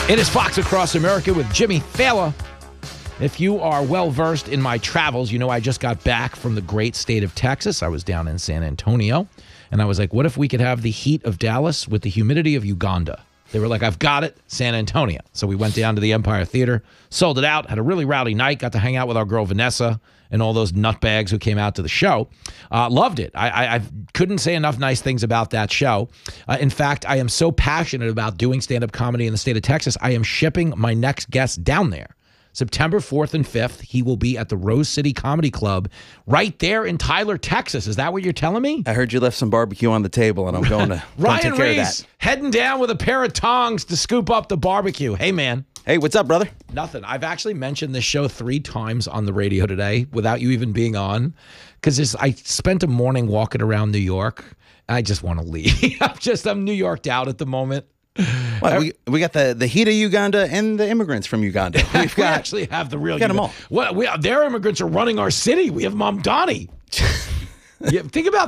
It is Fox Across America with Jimmy Fallon. If you are well-versed in my travels, you know I just got back from the great state of Texas. I was down in San Antonio, and I was like, what if we could have the heat of Dallas with the humidity of Uganda? They were like, I've got it, San Antonio. So we went down to the Empire Theater, sold it out, had a really rowdy night, got to hang out with our girl Vanessa and all those nutbags who came out to the show. Loved it. I couldn't say enough nice things about that show. In fact, I am so passionate about doing stand-up comedy in the state of Texas, I am shipping my next guest down there. September 4th and 5th, he will be at the Rose City Comedy Club right there in Tyler, Texas. Is that what you're telling me? I heard you left some barbecue on the table, and I'm going to Ryan take care of Reese that. heading down with a pair of tongs to scoop up the barbecue. Hey, man. Hey, what's up, brother? Nothing. I've actually mentioned this show 3 times on the radio today without you even being on, because I spent a morning walking around New York. I just want to leave. I'm New Yorked out at the moment. Well, we got the heat of Uganda and the immigrants from Uganda. We actually have the real. Got them all. Their immigrants are running our city. We have Mamdani. Yeah, think about